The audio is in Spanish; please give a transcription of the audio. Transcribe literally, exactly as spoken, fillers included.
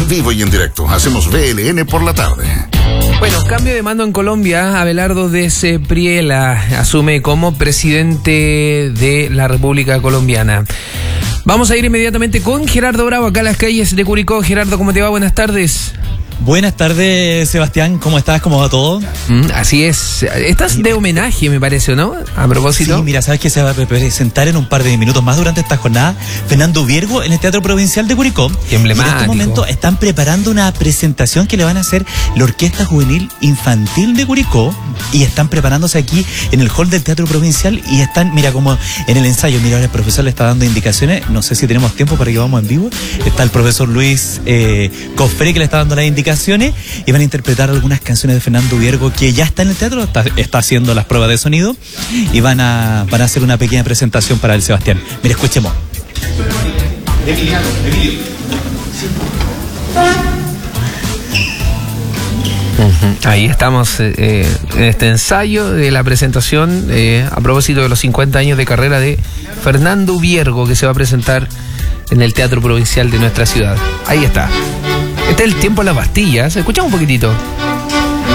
En vivo y en directo, hacemos B L N por la tarde. Bueno, cambio de mando en Colombia. Abelardo de Cepriela asume como presidente de la República Colombiana. Vamos a ir inmediatamente con Gerardo Bravo, acá a las calles de Curicó. Gerardo, ¿cómo te va? Buenas tardes. Buenas tardes, Sebastián. ¿Cómo estás? ¿Cómo va todo? Mm, así es. Estás de homenaje, me parece, ¿no? A propósito. Sí, mira, sabes que se va a presentar en un par de minutos más durante esta jornada Fernando Viergo en el Teatro Provincial de Curicó. Qué emblemático. Y en este momento están preparando una presentación que le van a hacer la Orquesta Juvenil Infantil de Curicó y están preparándose aquí en el hall del Teatro Provincial y están, mira, como en el ensayo. Mira, ahora el profesor le está dando indicaciones. No sé si tenemos tiempo para que vamos en vivo. Está el profesor Luis eh, Cofre que le está dando las indicaciones. Y van a interpretar algunas canciones de Fernando Viergo que ya está en el teatro, está, está haciendo las pruebas de sonido y van a, van a hacer una pequeña presentación para el Sebastián. Mira, escuchemos. Emiliano, Emilio. Uh-huh. Ahí estamos eh, en este ensayo de la presentación eh, a propósito de los cincuenta años de carrera de Fernando Viergo, que se va a presentar en el Teatro Provincial de nuestra ciudad. Ahí está. Este es el tiempo de la pastilla. ¿Se escucha un poquitito?